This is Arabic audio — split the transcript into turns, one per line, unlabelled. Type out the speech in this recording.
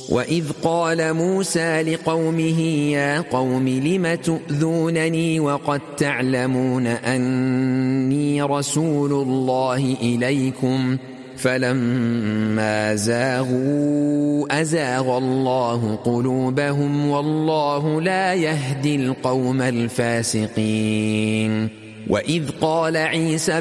وإذ قال موسى لقومه يا قوم لم تؤذونني وقد تعلمون أني رسول الله إليكم فلما زاغوا أزاغ الله قلوبهم والله لا يهدي القوم الفاسقين. وإذ قال عيسى